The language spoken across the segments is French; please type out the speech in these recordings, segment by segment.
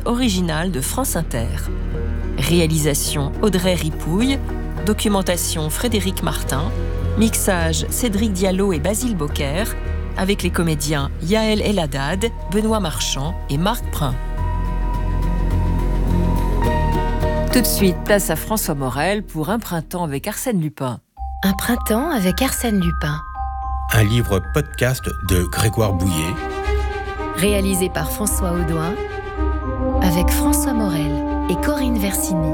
originale de France Inter. Réalisation Audrey Ripouille, documentation Frédéric Martin, mixage Cédric Diallo et Basile Bocquer, avec les comédiens Yael El-Haddad, Benoît Marchand et Marc Prin. Tout de suite, place à François Morel pour Un printemps avec Arsène Lupin. Un printemps avec Arsène Lupin. Un livre podcast de Grégoire Bouillet. Réalisé par François Audouin, avec François Morel et Corinne Versini.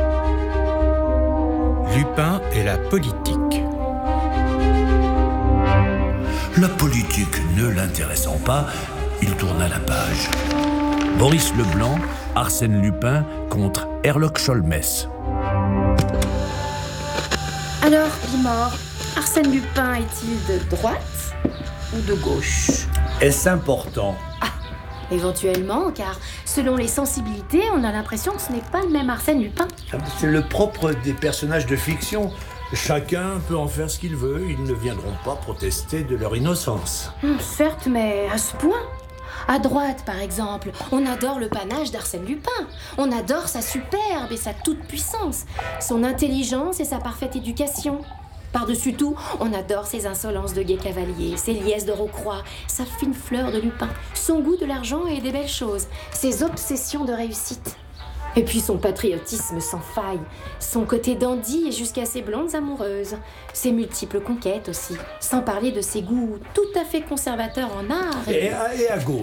Lupin et la politique. La politique ne l'intéressant pas, il tourna la page. Boris Leblanc, Arsène Lupin contre Herlock Sholmès. Alors, Bimor, Arsène Lupin est-il de droite ou de gauche ? Est-ce important ? Éventuellement, car selon les sensibilités, on a l'impression que ce n'est pas le même Arsène Lupin. C'est le propre des personnages de fiction. Chacun peut en faire ce qu'il veut, ils ne viendront pas protester de leur innocence. Certes, mais à ce point. À droite, par exemple, on adore le panache d'Arsène Lupin. On adore sa superbe et sa toute-puissance, son intelligence et sa parfaite éducation. Par-dessus tout, on adore ses insolences de gai cavalier, ses liesses de Rocroi, sa fine fleur de Lupin, son goût de l'argent et des belles choses, ses obsessions de réussite. Et puis son patriotisme sans faille, son côté dandy et jusqu'à ses blondes amoureuses, ses multiples conquêtes aussi, sans parler de ses goûts tout à fait conservateurs en art. Et à gauche ?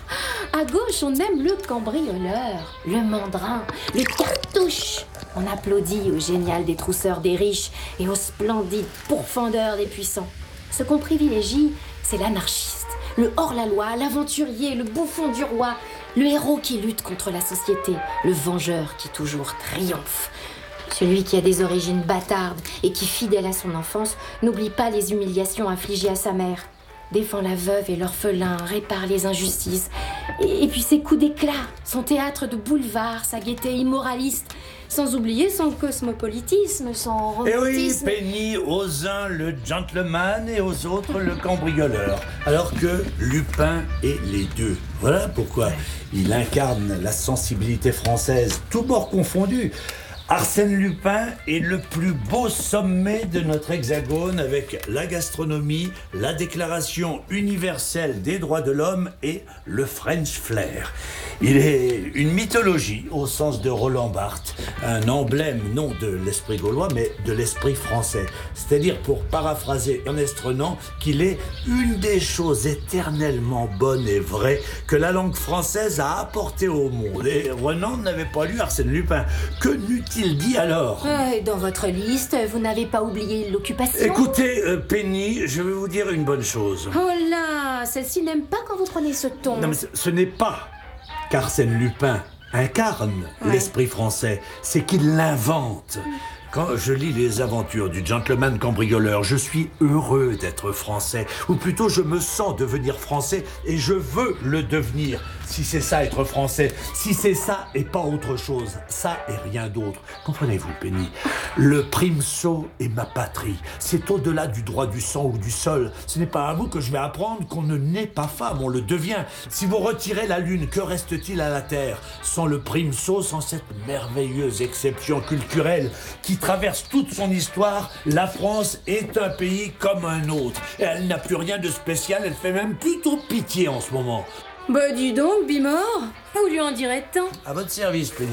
À gauche, on aime le cambrioleur, le mandrin, le cartouche. On applaudit au génial des trousseurs des riches et au splendide pourfendeur des puissants. Ce qu'on privilégie, c'est l'anarchiste, le hors-la-loi, l'aventurier, le bouffon du roi, le héros qui lutte contre la société, le vengeur qui toujours triomphe. Celui qui a des origines bâtardes et qui, fidèle à son enfance, n'oublie pas les humiliations infligées à sa mère, défend la veuve et l'orphelin, répare les injustices. Et puis ses coups d'éclat, son théâtre de boulevard, sa gaieté immoraliste, sans oublier son cosmopolitisme, son romantisme. Et oui, Penny, aux uns le gentleman et aux autres le cambrioleur. Alors que Lupin est les deux. Voilà pourquoi il incarne la sensibilité française, tous bords confondus. Arsène Lupin est le plus beau sommet de notre hexagone avec la gastronomie, la déclaration universelle des droits de l'homme et le French flair. Il est une mythologie au sens de Roland Barthes, un emblème non de l'esprit gaulois mais de l'esprit français. C'est-à-dire, pour paraphraser Ernest Renan, qu'il est une des choses éternellement bonnes et vraies que la langue française a apportées au monde. Et Renan n'avait pas lu Arsène Lupin. Que n'eût-il dit alors ? Dans votre liste, vous n'avez pas oublié l'occupation ? Écoutez, Penny, je vais vous dire une bonne chose. Oh là, celle-ci n'aime pas quand vous prenez ce ton. Non, mais ce n'est pas qu'Arsène Lupin incarne l'esprit français, c'est qu'il l'invente. Quand je lis les aventures du gentleman cambrioleur, je suis heureux d'être français, ou plutôt je me sens devenir français et je veux le devenir. Si c'est ça être français, si c'est ça et pas autre chose, ça et rien d'autre. Comprenez-vous, Penny ? Le primceau est ma patrie. C'est au-delà du droit du sang ou du sol. Ce n'est pas à vous que je vais apprendre qu'on ne naît pas femme, on le devient. Si vous retirez la lune, que reste-t-il à la terre ? Sans le primceau, sans cette merveilleuse exception culturelle qui traverse toute son histoire, la France est un pays comme un autre. Et elle n'a plus rien de spécial, elle fait même plutôt pitié en ce moment. Bah dis donc, Bimor, vous lui en direz tant. À votre service, Penny.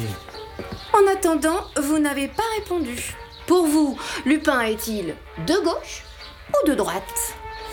En attendant, vous n'avez pas répondu. Pour vous, Lupin est-il de gauche ou de droite ?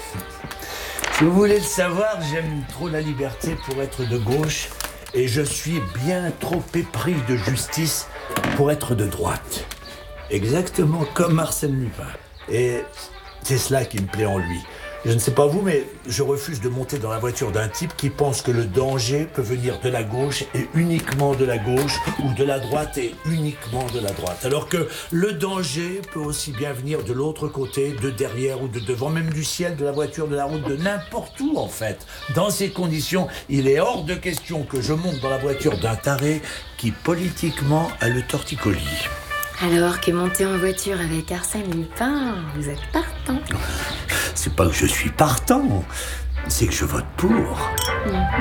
Si vous voulez le savoir, j'aime trop la liberté pour être de gauche et je suis bien trop épris de justice pour être de droite. Exactement comme Arsène Lupin. Et c'est cela qui me plaît en lui. Je ne sais pas vous, mais je refuse de monter dans la voiture d'un type qui pense que le danger peut venir de la gauche et uniquement de la gauche, ou de la droite et uniquement de la droite. Alors que le danger peut aussi bien venir de l'autre côté, de derrière ou de devant, même du ciel, de la voiture, de la route, de n'importe où en fait. Dans ces conditions, il est hors de question que je monte dans la voiture d'un taré qui politiquement a le torticolis. Alors que monter en voiture avec Arsène Lupin, vous êtes partant. C'est pas que je suis partant, c'est que je vote pour.